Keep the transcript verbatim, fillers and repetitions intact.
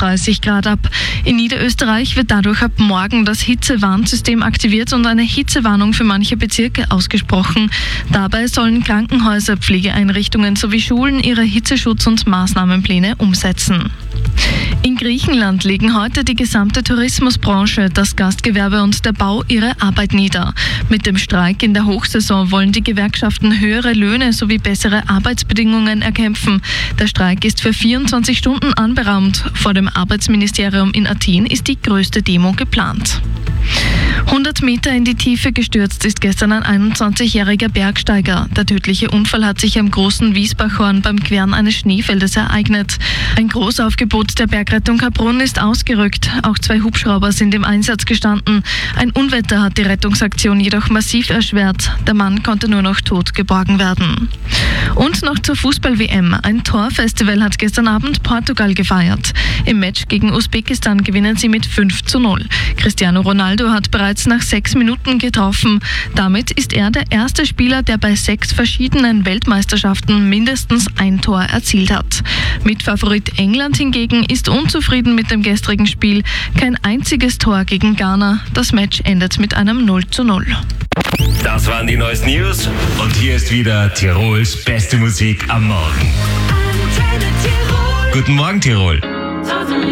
einunddreißig Grad ab. In Niederösterreich wird dadurch ab morgen das Hitzewarnsystem aktiviert und eine Hitzewarnung für manche Bezirke ausgesprochen. Dabei sollen Krankenhäuser, Pflegeeinrichtungen sowie Schulen ihre Hitzeschutz- und Maßnahmenpläne umsetzen. In Griechenland legen heute die gesamte Tourismusbranche, das Gastgewerbe und der Bau ihre Arbeit nieder. Mit dem Streik in der Hochsaison wollen die Gewerkschaften höhere Löhne sowie bessere Arbeitsbedingungen erkämpfen. Der Streik ist für vierundzwanzig Stunden anberaumt. Vor dem Arbeitsministerium in Athen ist die größte Demo geplant. hundert Meter in die Tiefe gestürzt ist gestern ein einundzwanzigjähriger Bergsteiger. Der tödliche Unfall hat sich am großen Wiesbachhorn beim Queren eines Schneefeldes ereignet. Ein Großaufgebot der Bergrettung Kaprun ist ausgerückt. Auch zwei Hubschrauber sind im Einsatz gestanden. Ein Unwetter hat die Rettungsaktion jedoch massiv erschwert. Der Mann konnte nur noch tot geborgen werden. Und noch zur Fußball-W M. Ein Torfestival hat gestern Abend Portugal gefeiert. Im Match gegen Usbekistan gewinnen sie mit fünf zu null. Cristiano Ronaldo hat bereits nach sechs Minuten getroffen. Damit ist er der erste Spieler, der bei sechs verschiedenen Weltmeisterschaften mindestens ein Tor erzielt hat. Mitfavorit England hingegen ist unzufrieden mit dem gestrigen Spiel. Kein einziges Tor gegen Ghana. Das Match endet mit einem null zu null. Das waren die neuesten News und hier ist wieder Tirols beste Musik am Morgen. Guten Morgen, Tirol.